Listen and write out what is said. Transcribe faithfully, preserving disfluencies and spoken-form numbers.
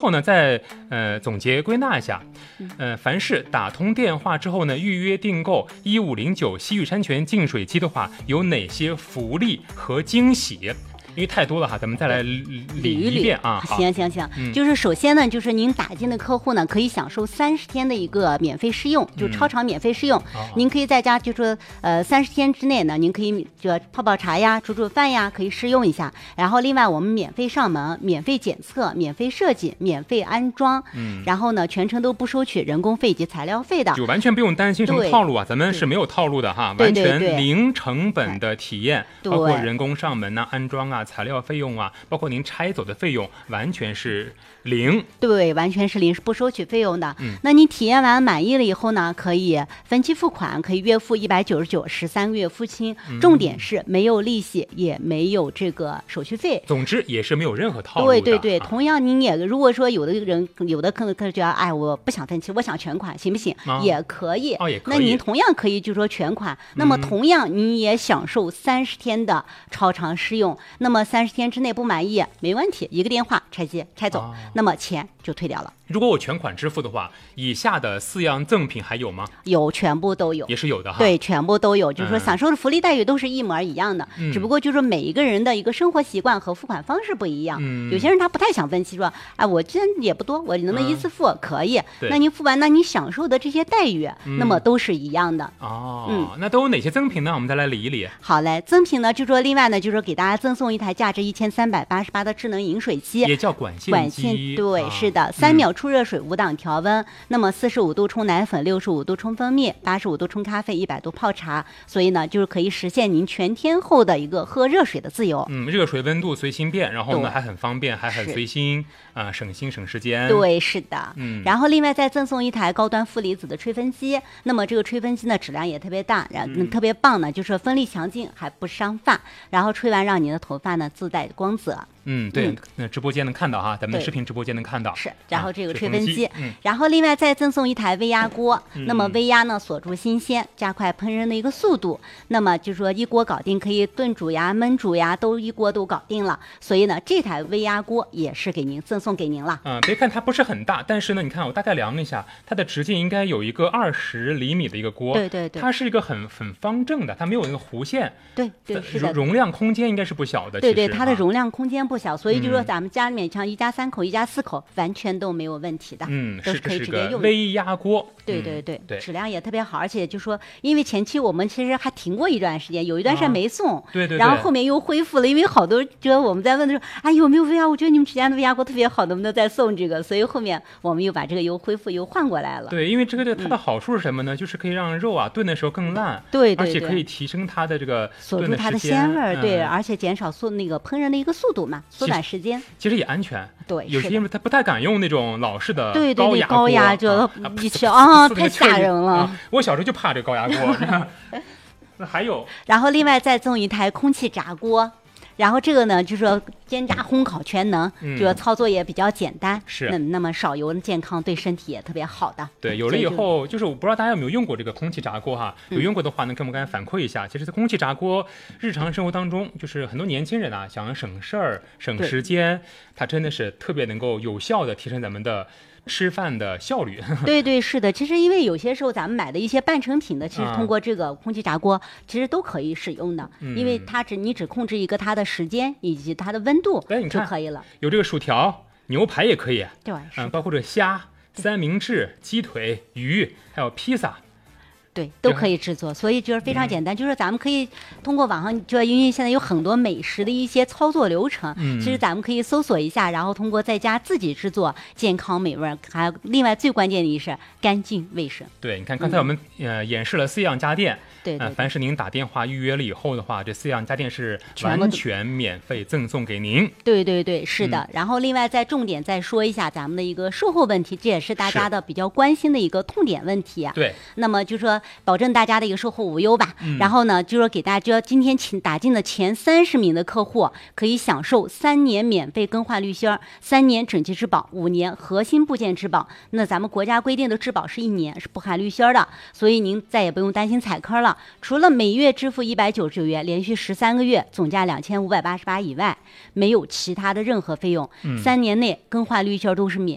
后呢，再呃总结归纳一下，呃，凡是打通电话之后呢，预约订购一五零九西域山泉净水机的话，有哪些福利和惊喜？因为太多了哈，咱们再来理一遍啊。 行行行、嗯，就是首先呢，就是您打进的客户呢，可以享受三十天的一个免费试用，就超长免费试用。嗯、您可以在家就说呃三十天之内呢，您可以就泡泡茶呀、煮煮饭呀，可以试用一下。然后另外我们免费上门、免费检测、免费设计、免费安装。嗯。然后呢，全程都不收取人工费及材料费的， 就完全不用担心什么套路啊，咱们是没有套路的哈，完全零成本的体验，包括人工上门啊、安装啊。材料费用啊，包括您拆走的费用，完全是零。 对，完全是零，是不收取费用的。嗯，那你体验完满意了以后呢，可以分期付款，可以月付一百九十九，十三个月付清。嗯、重点是没有利息，也没有这个手续费。 总之也是没有任何套路的。 对对对，啊、同样您也如果说有的人有的可能觉得，哎，我不想分期，我想全款，行不行？啊、也可以。 哦，也可以。 那您同样可以就说全款，嗯、那么同样您也享受三十天的超长试用。那么三十天之内不满意没问题，一个电话拆机拆走、哦，那么钱就退掉了。 如果我全款支付的话，以下的四样赠品还有吗？ 有，全部都有， 也是有的哈。 对，全部都有，就是说享受的福利待遇都是一模一样的，嗯、只不过就是说每一个人的一个生活习惯和付款方式不一样。嗯、有些人他不太想分期，说，哎，我这也不多，我能不能一次付？嗯、可以。那你付完，那你享受的这些待遇，嗯、那么都是一样的。 哦，嗯，那都有哪些赠品呢？我们再来理一理。 好嘞，赠品呢，就说另外呢，就是说给大家赠送一台价值一千三百八十八的智能饮水机， 也叫管线机。 管线对，啊、是的，三秒出热水，无档调温。嗯、那么四十五度冲奶粉，六十五度冲蜂蜜，八十五度冲咖啡，一百度泡茶。所以呢，就是可以实现您全天候的一个喝热水的自由。 嗯，热水温度随心变，然后呢还很方便，还很随心啊、呃，省心省时间。 对，是的。嗯，然后另外再赠送一台高端负离子的吹风机。那么这个吹风机呢质量也特别大，然后、嗯、特别棒呢，就是风力强劲，还不伤发。然后吹完让你的头发呢自带光泽。 嗯，对，那、嗯、直播间能看到哈，咱们的视频直播间能看到。 是，然后这个吹风机， 啊、嗯， 然后另外再赠送一台微压锅。 嗯、 那么微压呢，锁住新鲜，加快烹饪的一个速度。那么就说一锅搞定，可以炖煮呀、焖煮呀，都一锅都搞定了。所以呢，这台微压锅也是给您赠送给您了。 啊、嗯，别看它不是很大，但是呢，你看我大概量了一下，它的直径应该有一个二十厘米的一个锅。 对对对， 它是一个很很方正的，它没有那个弧线。 对对，是的。 容量空间应该是不小的。 对对，它的容量空间不小，所以就说咱们家里面像一家三口、一家四口，完全都没有问题的。 嗯， 都是可以直接用的。 微压锅。 对对对、 嗯、对， 质量也特别好，而且就说，因为前期我们其实还停过一段时间，有一段时间没送，啊、 对, 对对， 然后后面又恢复了，因为好多这我们在问的时候，哎，有没有微压？我觉得你们之前的微压锅特别好，能不能再送这个？所以后面我们又把这个又恢复又换过来了。 对，因为这个它的好处是什么呢？嗯、就是可以让肉啊炖的时候更烂， 对对对， 而且可以提升它的这个锁住它的鲜味儿，嗯、对，而且减少速那个烹饪的一个速度嘛，缩短时间。 其实也安全。 对， 有些人他不太敢用那种老式的对对对高压锅， 就一吃啊，太吓人了、 啊。我小时候就怕这高压锅。那还有， 然后另外再赠一台空气炸锅。然后这个呢，就是说煎炸烘烤全能，嗯、就是操作也比较简单， 是那那么少油健康，对身体也特别好的。 对，有了以后，就是我不知道大家有没有用过这个空气炸锅哈？有用过的话呢，跟我们刚才反馈一下。其实，在空气炸锅日常生活当中，就是很多年轻人啊，想省事儿、省时间，它真的是特别能够有效的提升咱们的吃饭的效率。 对对，是的。其实因为有些时候咱们买的一些半成品的，其实通过这个空气炸锅，其实都可以使用的，嗯、因为它只你只控制一个它的时间以及它的温度就可以了。 有这个薯条、牛排也可以， 对， 嗯，包括这虾、三明治、鸡腿、鱼，还有披萨。 对，都可以制作，所以就是非常简单。嗯、就是咱们可以通过网上，就因为现在有很多美食的一些操作流程，嗯、其实咱们可以搜索一下，然后通过在家自己制作，健康美味。还有另外最关键的是干净卫生。 对，你看刚才我们、嗯、呃演示了四样家电， 对, 对, 对、 呃，凡是您打电话预约了以后的话，这四样家电是完全免费赠送给您。 对对对，是的。嗯、然后另外再重点再说一下咱们的一个售后问题，这也是大家的比较关心的一个痛点问题啊。 对， 那么就说。保证大家的一个售后无忧吧，嗯、然后呢，就说给大家今天请打进的前三十名的客户可以享受三年免费更换滤芯儿，三年整机质保，五年核心部件质保。那咱们国家规定的质保是一年，是不含滤芯儿的，所以您再也不用担心踩坑了。除了每月支付一百九十九元，连续十三个月，总价两千五百八十八以外，没有其他的任何费用。嗯、三年内更换滤芯儿都是免。